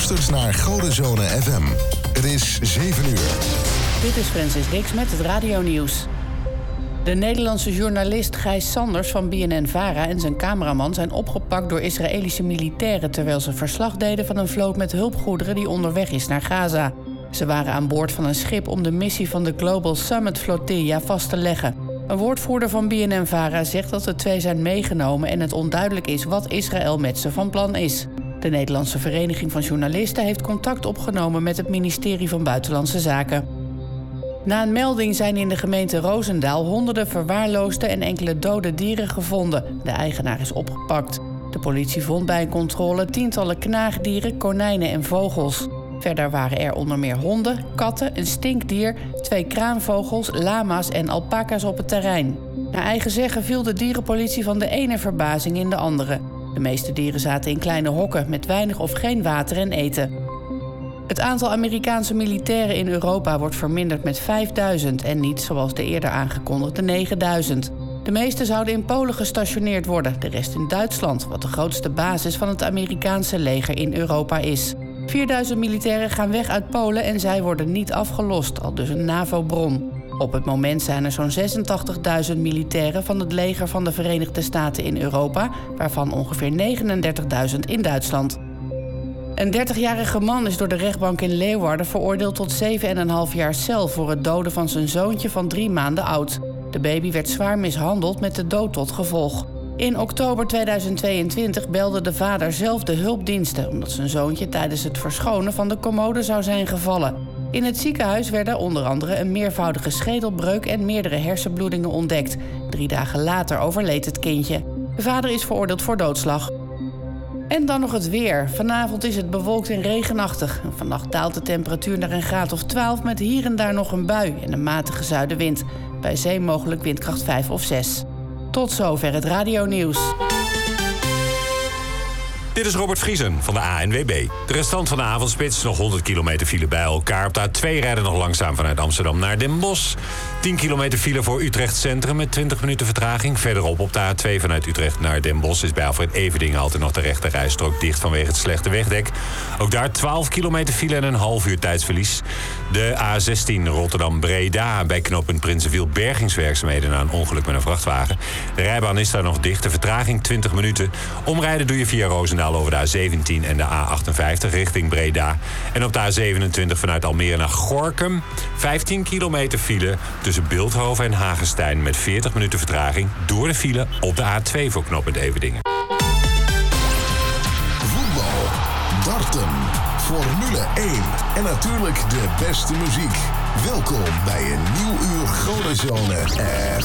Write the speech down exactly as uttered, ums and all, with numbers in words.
luistert naar Godenzone F M. Het is zeven uur. Dit is Francis Dix met het radionieuws. De Nederlandse journalist Gijs Sanders van B N N-Vara en zijn cameraman zijn opgepakt door Israëlische militairen terwijl ze verslag deden van een vloot met hulpgoederen die onderweg is naar Gaza. Ze waren aan boord van een schip om de missie van de Global Summit Flotilla vast te leggen. Een woordvoerder van B N N-Vara zegt dat de twee zijn meegenomen en het onduidelijk is wat Israël met ze van plan is. De Nederlandse Vereniging van Journalisten heeft contact opgenomen met het ministerie van Buitenlandse Zaken. Na een melding zijn in de gemeente Roosendaal honderden verwaarloosde en enkele dode dieren gevonden. De eigenaar is opgepakt. De politie vond bij een controle tientallen knaagdieren, konijnen en vogels. Verder waren er onder meer honden, katten, een stinkdier, twee kraanvogels, lama's en alpaca's op het terrein. Naar eigen zeggen viel de dierenpolitie van de ene verbazing in de andere. De meeste dieren zaten in kleine hokken met weinig of geen water en eten. Het aantal Amerikaanse militairen in Europa wordt verminderd met vijfduizend en niet, zoals de eerder aangekondigde, negenduizend. De meeste zouden in Polen gestationeerd worden, de rest in Duitsland, wat de grootste basis van het Amerikaanse leger in Europa is. vierduizend militairen gaan weg uit Polen en zij worden niet afgelost, aldus een NAVO-bron. Op het moment zijn er zo'n zesentachtigduizend militairen van het leger van de Verenigde Staten in Europa, waarvan ongeveer negenendertigduizend in Duitsland. Een dertigjarige man is door de rechtbank in Leeuwarden veroordeeld tot zeven en een half jaar cel voor het doden van zijn zoontje van drie maanden oud. De baby werd zwaar mishandeld met de dood tot gevolg. In oktober tweeduizend tweeëntwintig belde de vader zelf de hulpdiensten omdat zijn zoontje tijdens het verschonen van de commode zou zijn gevallen. In het ziekenhuis werden onder andere een meervoudige schedelbreuk en meerdere hersenbloedingen ontdekt. Drie dagen later overleed het kindje. De vader is veroordeeld voor doodslag. En dan nog het weer. Vanavond is het bewolkt en regenachtig. En vannacht daalt de temperatuur naar een graad of twaalf met hier en daar nog een bui en een matige zuidenwind. Bij zee mogelijk windkracht vijf of zes. Tot zover het radionieuws. Dit is Robert Vriesen van de A N W B. De restant van de avondspits, nog honderd kilometer file bij elkaar. Op de A twee rijden nog langzaam vanuit Amsterdam naar Den Bosch. tien kilometer file voor Utrecht Centrum met twintig minuten vertraging. Verderop op de A twee vanuit Utrecht naar Den Bosch is bij Alfred Everdingen altijd nog de rechte rijstrook dicht vanwege het slechte wegdek. Ook daar twaalf kilometer file en een half uur tijdsverlies. De A zestien Rotterdam-Breda bij knooppunt Prinsenviel bergingswerkzaamheden na een ongeluk met een vrachtwagen. De rijbaan is daar nog dicht, de vertraging twintig minuten. Omrijden doe je via Roosendaal over de A zeventien en de A achtenvijftig richting Breda. En op de A zevenentwintig vanuit Almere naar Gorinchem. vijftien kilometer file tussen Bilthoven en Hagestein met veertig minuten vertraging door de file op de A twee voor knooppunt Everdingen. Voetbal, darten, Formule één en natuurlijk de beste muziek. Welkom bij een nieuw uur Godenzone F